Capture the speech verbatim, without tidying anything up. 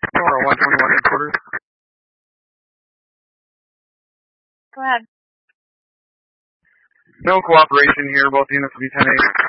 Aurora one twenty-one headquarters. Go ahead. No cooperation here. Both units will be ten eight.